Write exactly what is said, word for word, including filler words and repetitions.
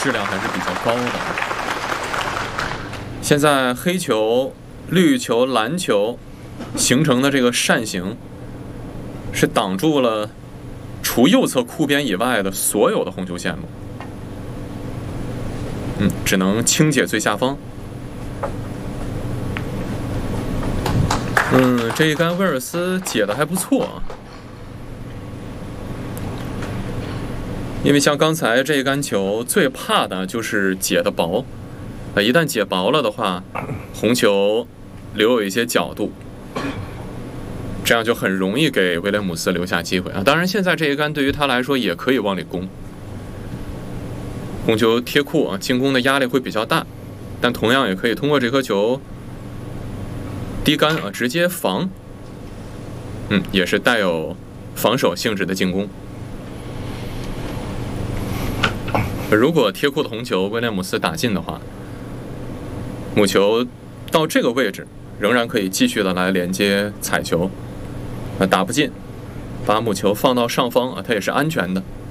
质量还是比较高的。现在黑球、绿球、蓝球形成的这个扇形，是挡住了除右侧库边以外的所有的红球线路。嗯，只能清解最下方。嗯，这一杆威尔斯解的还不错啊。因为像刚才这一杆球，最怕的就是解的薄，啊，一旦解薄了的话，红球留有一些角度，这样就很容易给威廉姆斯留下机会啊。当然，现在这一杆对于他来说也可以往里攻，红球贴库啊，进攻的压力会比较大，但同样也可以通过这颗球低杆啊，直接防，嗯，也是带有防守性质的进攻。如果贴库的红球威廉姆斯打进的话，母球到这个位置仍然可以继续的来连接彩球，啊，打不进，把母球放到上方啊，它也是安全的。